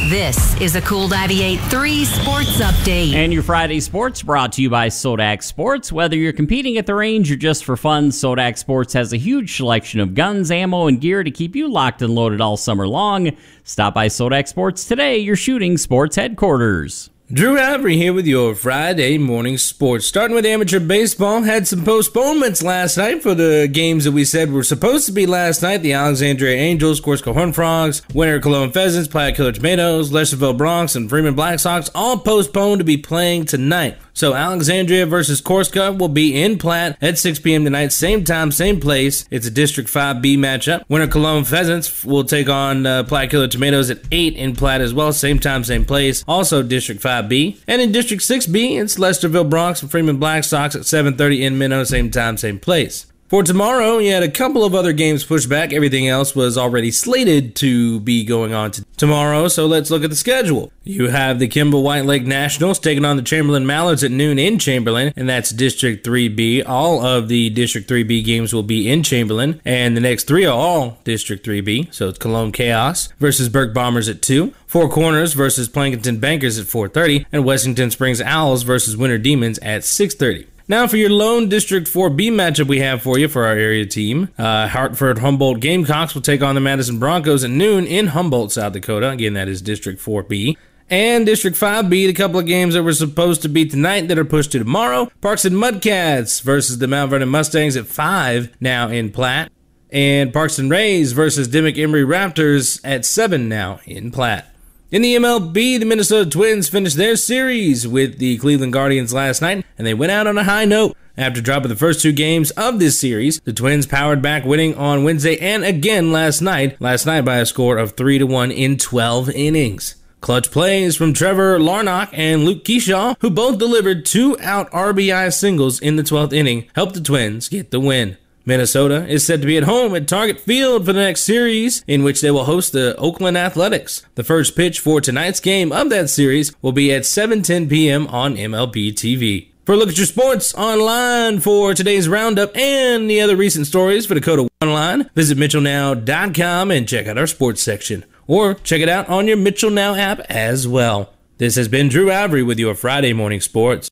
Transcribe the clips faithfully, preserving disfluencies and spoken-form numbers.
This is a Cool ninety-eight point three Sports Update. And your Friday sports brought to you by Sodak Sports. Whether you're competing at the range or just for fun, Sodak Sports has a huge selection of guns, ammo, and gear to keep you locked and loaded all summer long. Stop by Sodak Sports today, your shooting sports headquarters. Drew Avery here with your Friday morning sports. Starting with amateur baseball, had some postponements last night for the games that we said were supposed to be last night. The Alexandria Angels, Corsica Horned Frogs, Winter Cologne Pheasants, Platte Killer Tomatoes, Lesterville Bronx, and Freeman Black Sox all postponed to be playing tonight. So Alexandria versus Corsica will be in Platte at six p.m. tonight, same time, same place. It's a District five B matchup. Winter Cologne Pheasants will take on uh, Platte Killer Tomatoes at eight in Platte as well, same time, same place. Also District five B. And in District six B, it's Lesterville Bronx and Freeman Black Sox at seven thirty in Minnow, same time, same place. For tomorrow, you had a couple of other games pushed back. Everything else was already slated to be going on to tomorrow, so let's look at the schedule. You have the Kimball White Lake Nationals taking on the Chamberlain Mallards at noon in Chamberlain, and that's District three B. All of the District three B games will be in Chamberlain, and the next three are all District three B. So it's Cologne Chaos versus Burke Bombers at two, Four Corners versus Plankinton Bankers at four thirty, and Washington Springs Owls versus Winter Demons at six thirty. Now for your lone District four B matchup we have for you for our area team. Uh, Hartford Humboldt Gamecocks will take on the Madison Broncos at noon in Humboldt, South Dakota. Again, that is District four B. And District five B, a couple of games that were supposed to be tonight that are pushed to tomorrow. Parks and Mudcats versus the Mount Vernon Mustangs at five now in Platte. And Parks and Rays versus Dimmick Emery Raptors at seven now in Platte. In the M L B, the Minnesota Twins finished their series with the Cleveland Guardians last night, and they went out on a high note. After dropping the first two games of this series, the Twins powered back, winning on Wednesday and again last night, last night by a score of three to one in twelve innings. Clutch plays from Trevor Larnach and Luke Keyshaw, who both delivered two-out R B I singles in the twelfth inning, helped the Twins get the win. Minnesota is set to be at home at Target Field for the next series, in which they will host the Oakland Athletics. The first pitch for tonight's game of that series will be at seven ten p.m. on M L B T V. For a look at your sports online for today's roundup and the other recent stories for Dakota Online, visit Mitchell Now dot com and check out our sports section. Or check it out on your Mitchell Now app as well. This has been Drew Avery with your Friday morning sports.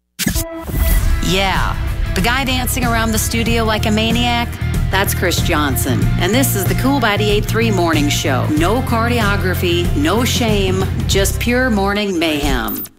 Yeah. The guy dancing around the studio like a maniac? That's Chris Johnson. And this is the Cool ninety-eight point three Morning Show. No choreography, no shame, just pure morning mayhem.